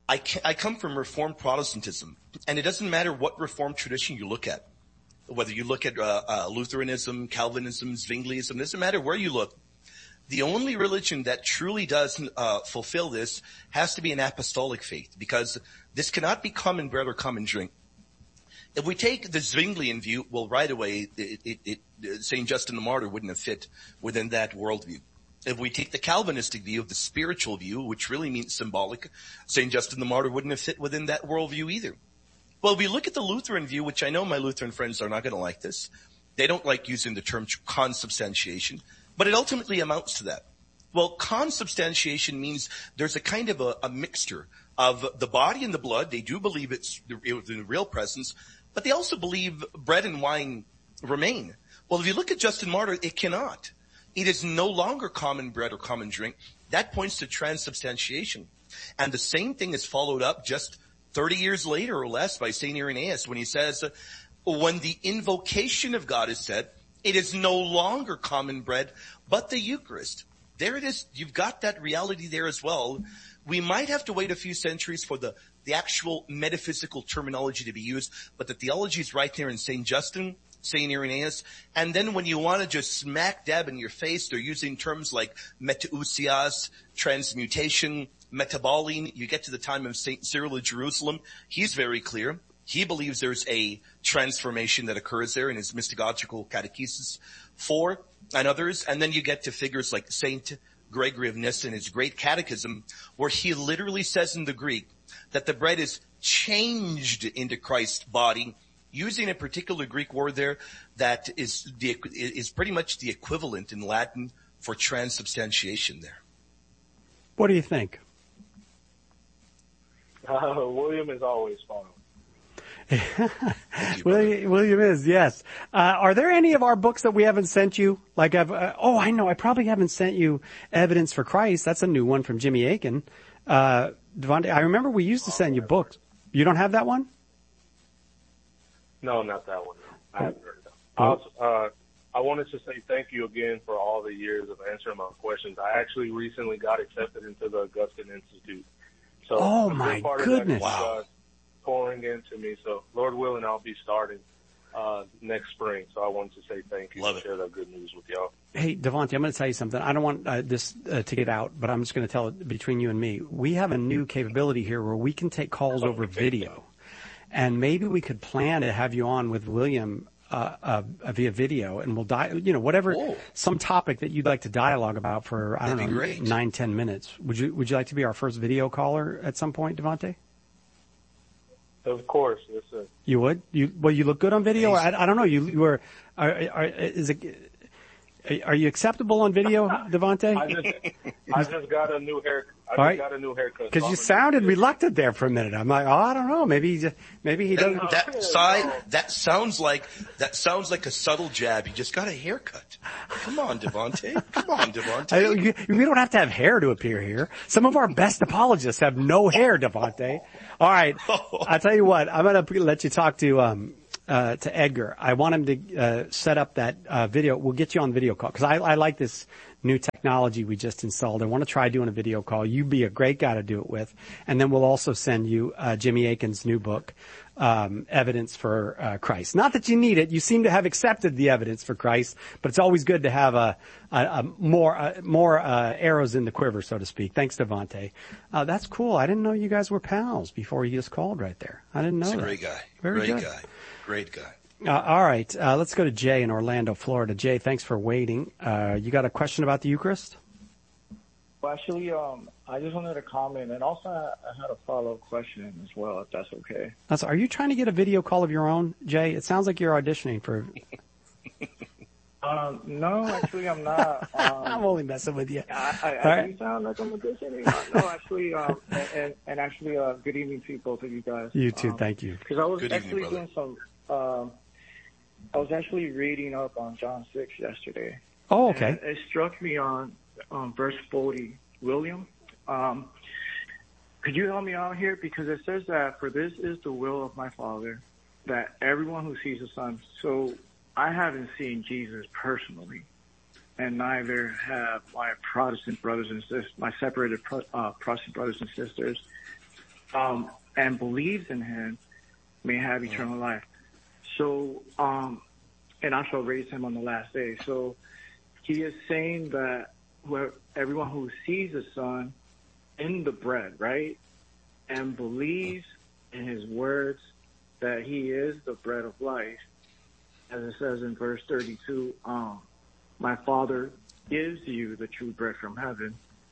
I come from Reformed Protestantism, and it doesn't matter what Reformed tradition you look at, whether you look at Lutheranism, Calvinism, Zwingliism, it doesn't matter where you look. The only religion that truly does fulfill this has to be an apostolic faith, because this cannot be common bread or common drink. If we take the Zwinglian view, well, right away, St. Justin the Martyr wouldn't have fit within that worldview. If we take the Calvinistic view, the spiritual view, which really means symbolic, St. Justin the Martyr wouldn't have fit within that worldview either. Well, if we look at the Lutheran view, which I know my Lutheran friends are not going to like this. They don't like using the term consubstantiation, but it ultimately amounts to that. Well, consubstantiation means there's a kind of a mixture of the body and the blood. They do believe it's the real presence, but they also believe bread and wine remain. Well, if you look at Justin Martyr, it cannot. It is no longer common bread or common drink. That points to transubstantiation. And the same thing is followed up just 30 years later or less by St. Irenaeus when he says, when the invocation of God is said, it is no longer common bread, but the Eucharist. There it is. You've got that reality there as well. We might have to wait a few centuries for the actual metaphysical terminology to be used, but the theology is right there in St. Justin, St. Irenaeus. And then when you want to just smack dab in your face, they're using terms like metausias, transmutation, metaboline. You get to the time of St. Cyril of Jerusalem. He's very clear. He believes there's a transformation that occurs there in his mystagogical catechesis 4 and others. And then you get to figures like St. Gregory of Nyssa in his great catechism, where he literally says in the Greek that the bread is changed into Christ's body, using a particular Greek word there that is pretty much the equivalent in Latin for transubstantiation there. What do you think? William is always fun. William is, yes. Are there any of our books that we haven't sent you? Like I know, I probably haven't sent you Evidence for Christ. That's a new one from Jimmy Akin. Devontae, I remember we used to send you books. You don't have that one? No, not that one. I haven't heard that. I wanted to say thank you again for all the years of answering my questions. I actually recently got accepted into the Augustine Institute. So oh my goodness. Wow. Pouring into me. So Lord willing, I'll be starting next spring. So I wanted to say thank you and share that good news with y'all. Hey, Devontae, I'm going to tell you something. I don't want this to get out, but I'm just going to tell it between you and me. We have a new capability here where we can take calls over video. And maybe we could plan to have you on with William via video, and we'll whatever, some topic that you'd like to dialogue about for, 9-10 minutes. Would you like to be our first video caller at some point, Devontae? Of course, yes, sir. You would? You look good on video. I don't know. You were. Are you acceptable on video, Devontae? I just got a new haircut. Got a new haircut. Because you sounded reluctant there for a minute. I'm like, I don't know. Maybe he doesn't. That sounds like a subtle jab. You just got a haircut. Come on, Devontae. We don't have to have hair to appear here. Some of our best apologists have no hair, Devontae. All right. I'll tell you what. I'm going to let you talk to Edgar. I want him to set up that video. We'll get you on video call because I like this new technology we just installed. I want to try doing a video call. You'd be a great guy to do it with. And then we'll also send you Jimmy Akin's new book, Evidence for Christ. Not that you need it. You seem to have accepted the evidence for Christ, but it's always good to have more arrows in the quiver, so to speak. Thanks, Devontae. That's cool. I didn't know you guys were pals before you just called right there. I didn't know that. He's a great guy. Great guy. All right. Let's go to Jay in Orlando, Florida. Jay, thanks for waiting. You got a question about the Eucharist? Well, actually, I just wanted to comment, and also I had a follow-up question as well, if that's okay. Are you trying to get a video call of your own, Jay? It sounds like you're auditioning for... No, actually, I'm not. I'm only messing with you. I do sound like I'm auditioning. No, actually, and actually, good evening to both of you guys. You too, thank you. Because I was doing some... I was actually reading up on John 6 yesterday. Oh, okay. And it struck me on verse 40. William, could you help me out here? Because it says that, for this is the will of my Father, that everyone who sees the Son. So I haven't seen Jesus personally, and neither have my Protestant brothers and sisters, my separated Protestant brothers and sisters. and believes in him may have eternal life. So, and I shall raise him on the last day. So he is saying that everyone who sees the Son in the bread, right, and believes in his words that he is the bread of life, as it says in verse 32, my Father gives you the true bread from heaven.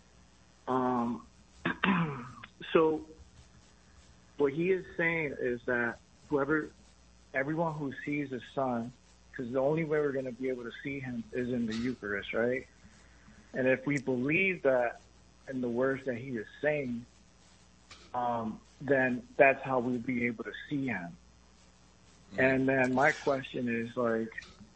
So what he is saying is that everyone who sees the Son, because the only way we're going to be able to see him is in the Eucharist, right? And if we believe that in the words that he is saying, then that's how we'll be able to see him. And then my question is like,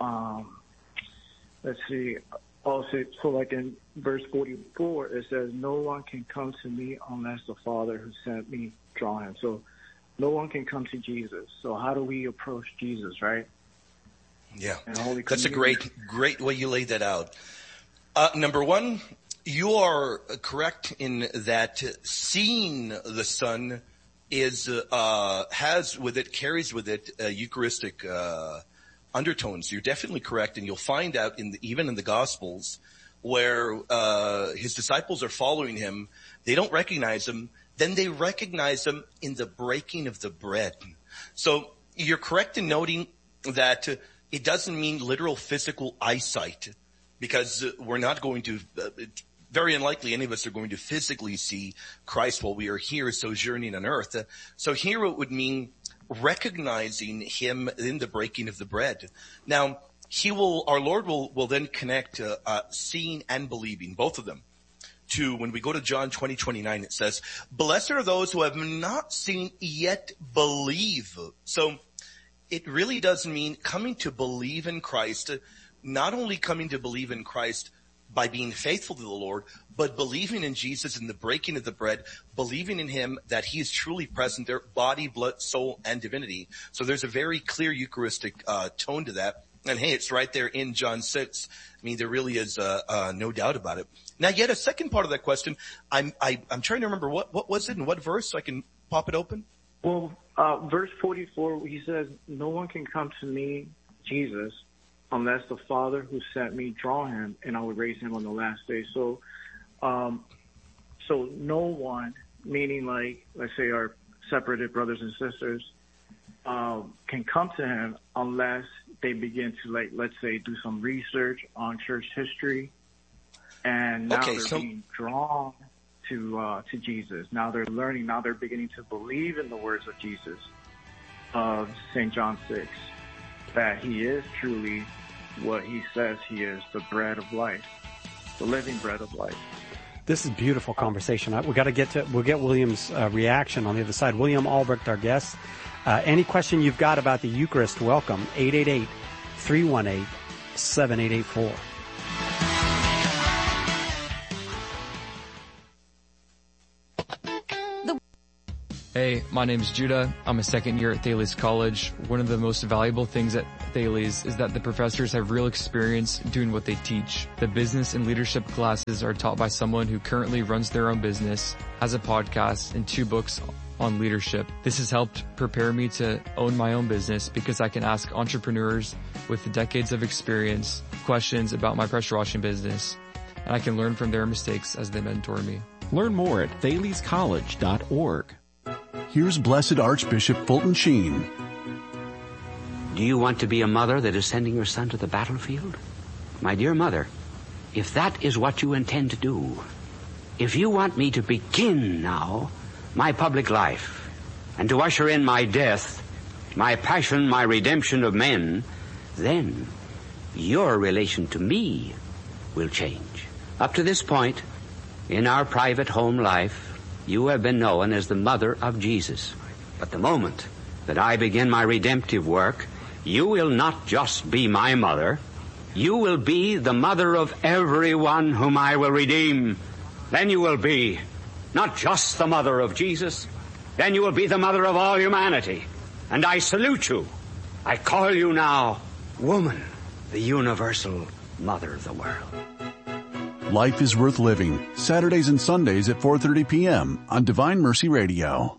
let's see, also, so like in verse 44, it says, no one can come to me unless the Father who sent me draw him. So no one can come to Jesus. So how do we approach Jesus, right? Yeah, that's a great way you laid that out. Number one, you are correct in that seeing the Son carries with it Eucharistic undertones. You're definitely correct, and you'll find out even in the Gospels where his disciples are following him, they don't recognize him. Then they recognize him in the breaking of the bread. So you're correct in noting that it doesn't mean literal physical eyesight, because we're not going to, very unlikely any of us are going to physically see Christ while we are here sojourning on earth. So here it would mean recognizing him in the breaking of the bread. Now, our Lord will then connect seeing and believing, both of them, to when we go to John 20:29, it says, blessed are those who have not seen yet believe. So it really does mean coming to believe in Christ, not only coming to believe in Christ by being faithful to the Lord, but believing in Jesus in the breaking of the bread, believing in him that he is truly present there, body, blood, soul, and divinity. So there's a very clear Eucharistic tone to that. And hey, it's right there in John 6. I mean, there really is no doubt about it. Now, yet a second part of that question, I'm trying to remember what was it and what verse, so I can pop it open? Well, verse 44, he says, no one can come to me, Jesus, unless the Father who sent me draw him, and I will raise him on the last day. So no one, meaning like, let's say our separated brothers and sisters, can come to him unless they begin to, like, let's say, do some research on church history, and now they're being drawn to Jesus. Now they're learning. Now they're beginning to believe in the words of Jesus, of St. John 6, that he is truly what he says he is, the bread of life, the living bread of life. This is beautiful conversation. We'll get William's reaction on the other side. William Albrecht, our guest. Any question you've got about the Eucharist, welcome. 888-318-7884. Hey, my name's Judah. I'm a second year at Thales College. One of the most valuable things at Thales is that the professors have real experience doing what they teach. The business and leadership classes are taught by someone who currently runs their own business, has a podcast, and 2 books on leadership. This has helped prepare me to own my own business because I can ask entrepreneurs with decades of experience questions about my pressure washing business, and I can learn from their mistakes as they mentor me. Learn more at thalescollege.org. Here's Blessed Archbishop Fulton Sheen. Do you want to be a mother that is sending your son to the battlefield? My dear mother, if that is what you intend to do, if you want me to begin now my public life and to usher in my death, my passion, my redemption of men, then your relation to me will change. Up to this point, in our private home life, you have been known as the mother of Jesus. But the moment that I begin my redemptive work, you will not just be my mother. You will be the mother of everyone whom I will redeem. Then you will be not just the mother of Jesus, then you will be the mother of all humanity. And I salute you. I call you now woman, the universal mother of the world. Life is Worth Living, Saturdays and Sundays at 4:30 p.m. on Divine Mercy Radio.